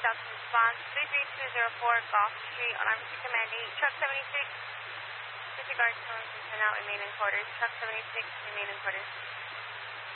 Delta response, 33204 Gulf Street, alarm command 8, truck 76, disregard tone, now remain in quarters, truck 76, remain in quarters.